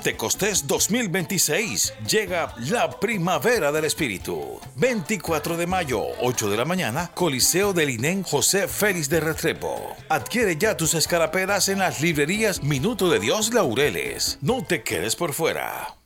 Pentecostés 2026. Llega la primavera del Espíritu. 24 de mayo, 8 de la mañana, Coliseo del INEN José Félix de Restrepo. Adquiere ya tus escarapelas en las librerías Minuto de Dios Laureles. No te quedes por fuera.